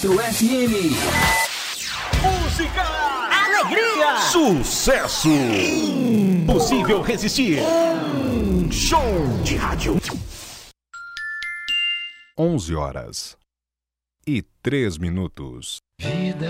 FM. Música, alegria, sucesso, impossível resistir. Show de rádio. 11h03. Vida